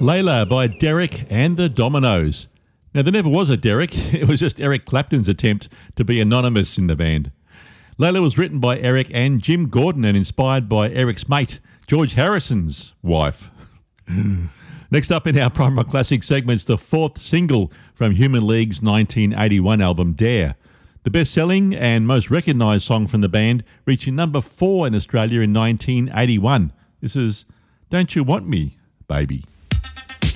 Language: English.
Layla by Derek and the Dominoes. Now, there never was a Derek. It was just Eric Clapton's attempt to be anonymous in the band. Layla was written by Eric and Jim Gordon and inspired by Eric's mate, George Harrison's wife. Next up in our Prime Rock Classic segment's the fourth single from Human League's 1981 album, Dare. The best-selling and most recognised song from the band, reaching number 4 in Australia in 1981. This is Don't You Want Me, Baby.